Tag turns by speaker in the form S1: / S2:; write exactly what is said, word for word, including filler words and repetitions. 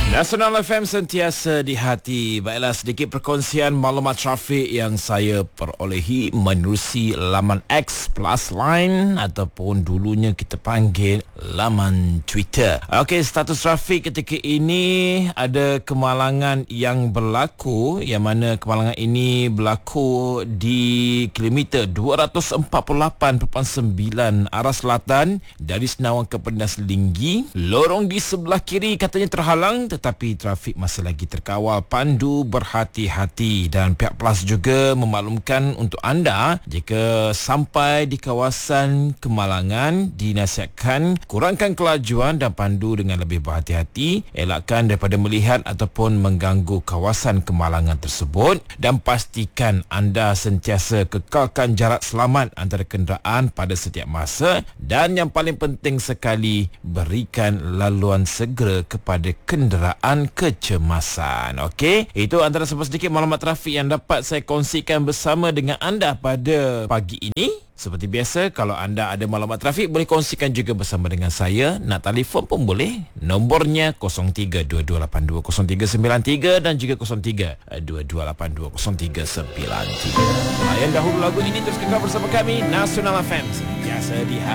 S1: Nasional F M sentiasa di hati. Baiklah, sedikit perkongsian maklumat trafik yang saya perolehi menerusi laman X Plus Line ataupun dulunya kita panggil laman Twitter. Okey, status trafik ketika ini ada kemalangan yang berlaku, yang mana kemalangan ini berlaku di kilometer dua ratus empat puluh lapan perpuluhan sembilan arah selatan dari Senawang ke Pendas Linggi. Lorong di sebelah kiri katanya terhalang, tetapi trafik masih lagi terkawal. Pandu berhati-hati, dan pihak Plus juga memaklumkan untuk anda jika sampai di kawasan kemalangan dinasihatkan kurangkan kelajuan dan pandu dengan lebih berhati-hati, elakkan daripada melihat ataupun mengganggu kawasan kemalangan tersebut, dan pastikan anda sentiasa kekalkan jarak selamat antara kenderaan pada setiap masa, dan yang paling penting sekali, berikan laluan segera kepada kenderaan kecemasan. Okey, itu antara sedikit maklumat trafik yang dapat saya kongsikan bersama dengan anda pada pagi ini. Seperti biasa, kalau anda ada maklumat trafik boleh kongsikan juga bersama dengan saya. Nak telefon pun boleh. Nombornya kosong tiga dua dua lapan dua kosong tiga sembilan tiga dan juga kosong tiga dua dua lapan dua kosong tiga sembilan tiga. Layan dahulu lagu ini, terus kekal bersama kami Nasional F M, sentiasa di hati.